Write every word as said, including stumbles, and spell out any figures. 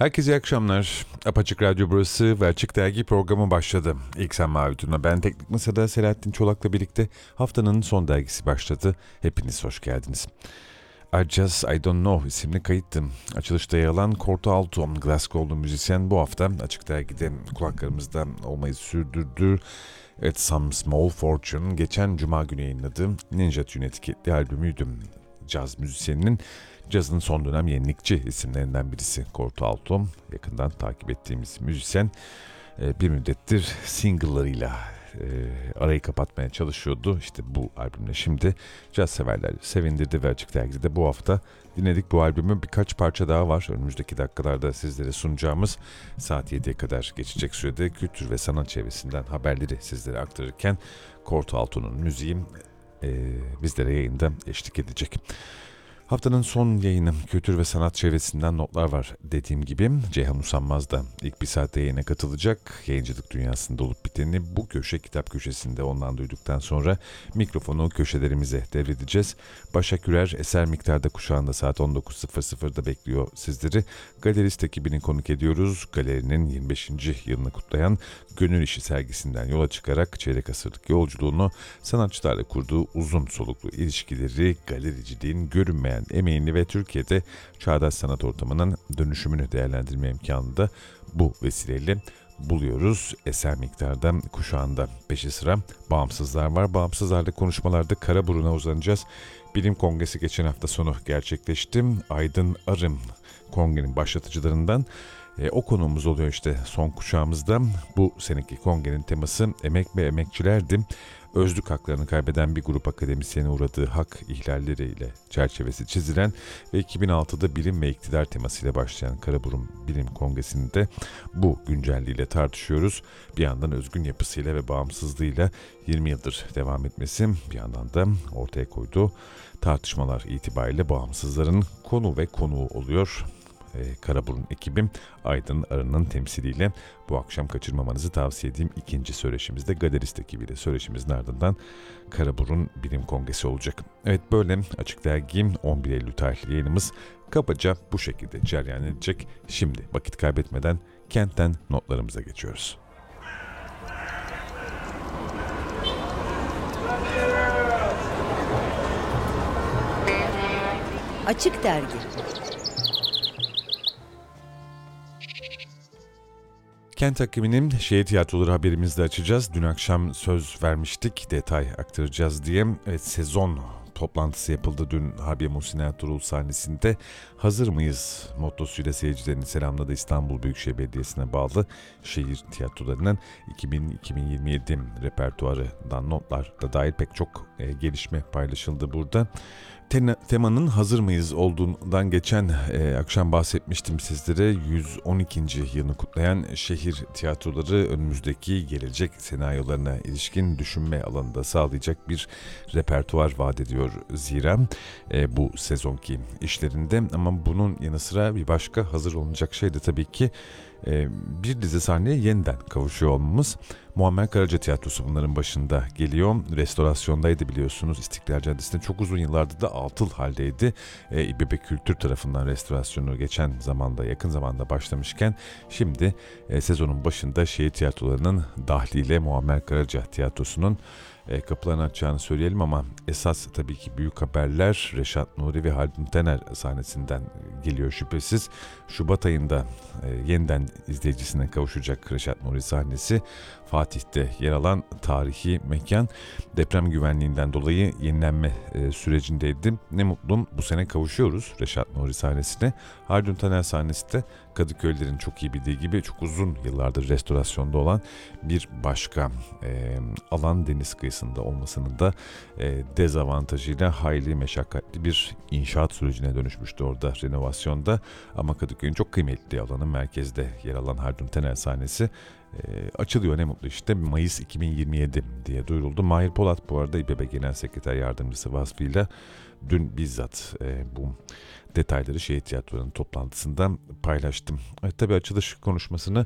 Herkese iyi akşamlar. Apaçık Radyo burası ve Açık Dergi programı başladı. İlk sen Mavi Turna, ben Teknik Masa'da Selahattin Çolak'la birlikte haftanın son dergisi başladı. Hepiniz hoş geldiniz. I Just I Don't Know isimli kayıttı. Açılışta yer alan Corto Alto, Glasgow'lu müzisyen bu hafta Açık Dergi'de kulaklarımızda olmayı sürdürdü. Evet, Some Small Fortune geçen Cuma günü yayınladığı Ninja Tune etiketli albümüydü. Caz müzisyeninin cazın son dönem yenilikçi isimlerinden birisi Corto Alto. Yakından takip ettiğimiz müzisyen bir müddettir single'larıyla arayı kapatmaya çalışıyordu. İşte bu albümle şimdi caz severler sevindirdi ve Açık Dergi'de bu hafta dinledik bu albümün birkaç parça daha var. Önümüzdeki dakikalarda sizlere sunacağımız saat yediye kadar geçecek sürede kültür ve sanat çevresinden haberleri sizlere aktarırken Corto Alto'nun müziği e, bizlere yayında eşlik edecek. Haftanın son yayını kültür ve sanat çevresinden notlar var. Dediğim gibi Ceyhan Usanmaz da ilk bir saatte yayına katılacak. Yayıncılık dünyasında olup biteni bu köşe kitap köşesinde ondan duyduktan sonra mikrofonu köşelerimize devredeceğiz. Başak Ürer eser miktarda kuşağında saat on dokuz sıfır sıfırda bekliyor sizleri. Galerist ekibini konuk ediyoruz. Galerinin yirmi beşinci yılını kutlayan Gönül İşi sergisinden yola çıkarak çeyrek asırlık yolculuğunu, sanatçılarla kurduğu uzun soluklu ilişkileri, galericiliğin görünmeyen emeğini ve Türkiye'de çağdaş sanat ortamının dönüşümünü değerlendirme imkanını da bu vesileyle buluyoruz. Eser miktarda kuşağında peşi sıra bağımsızlar var. Bağımsızlarla konuşmalarda Karaburun'a uzanacağız. Bilim Kongresi geçen hafta sonu gerçekleşti. Aydın Arım kongrenin başlatıcılarından. E, o konuğumuz oluyor işte son kuşağımızda. Bu seneki kongrenin teması emek ve emekçilerdi. Özlük haklarını kaybeden bir grup akademisyene uğradığı hak ihlalleriyle çerçevesi çizilen ve iki bin altıda bilim ve iktidar temasıyla başlayan Karaburun Bilim Kongresi'nde bu güncelliğiyle tartışıyoruz. Bir yandan özgün yapısıyla ve bağımsızlığıyla yirmi yıldır devam etmesi, bir yandan da ortaya koyduğu tartışmalar itibariyle bağımsızların konu ve konuğu oluyor. Karaburun ekibim Aydın Arı'nın temsiliyle bu akşam kaçırmamanızı tavsiye edeyim. İkinci söyleşimizde Galerist ekibiyle söyleşimizin ardından Karaburun Bilim Kongresi olacak. Evet, böyle Açık Dergi on bir Eylül tarihli yayınımız kabaca bu şekilde cereyan edecek. Şimdi vakit kaybetmeden kentten notlarımıza geçiyoruz. Açık Dergi. Kent takviminin şehir tiyatroları haberimizde açacağız. Dün akşam söz vermiştik, detay aktaracağız diye. Evet, sezon toplantısı yapıldı dün Harbiye Muhsin Ertuğrul sahnesinde. Hazır mıyız mottosuyla seyircilerini selamladı İstanbul Büyükşehir Belediyesi'ne bağlı şehir tiyatrolarının iki bin iki bin yirmi yedi repertuarından notlar da dahil pek çok e, gelişme paylaşıldı burada. Temanın hazır mıyız olduğundan geçen e, akşam bahsetmiştim sizlere. yüz on ikinci yılını kutlayan şehir tiyatroları önümüzdeki gelecek senaryolarına ilişkin düşünme alanında sağlayacak bir repertuar vaat ediyor zira e, bu sezonki işlerinde. Ama bunun yanı sıra bir başka hazır olunacak şey de tabii ki e, bir dizi sahneye yeniden kavuşuyor olmamız. Muammer Karaca Tiyatrosu bunların başında geliyor. Restorasyondaydı biliyorsunuz. İstiklal Caddesi'nde çok uzun yıllardır da atıl haldeydi. E, İBB Kültür tarafından restorasyonu geçen zamanda, yakın zamanda başlamışken şimdi e, sezonun başında şehir tiyatrolarının dahliyle Muammer Karaca Tiyatrosu'nun e, kapılarını açacağını söyleyelim ama esas tabii ki büyük haberler Reşat Nuri ve Haldun Taner sahnesinden geliyor şüphesiz. Şubat ayında e, yeniden izleyicisine kavuşacak Reşat Nuri sahnesi. Fatih'te yer alan tarihi mekan deprem güvenliğinden dolayı yenilenme e, sürecindeydi. Ne mutlu bu sene kavuşuyoruz Reşat Nuri sahnesine. Haldun Taner sahnesi de Kadıköylülerin çok iyi bildiği gibi çok uzun yıllardır restorasyonda olan bir başka e, alan, deniz kıyısında olmasının da e, dezavantajıyla hayli meşakkatli bir inşaat sürecine dönüşmüştü orada renovasyonda. Ama Kadıköy'ün çok kıymetli alanın merkezde yer alan Haldun Taner sahnesi E, açılıyor, ne mutlu işte. Mayıs iki bin yirmi yedi diye duyuruldu. Mahir Polat bu arada İBB Genel Sekreter Yardımcısı vasfıyla dün bizzat e, bu detayları şehir tiyatrolarının toplantısında paylaştım. Evet, tabii açılış konuşmasını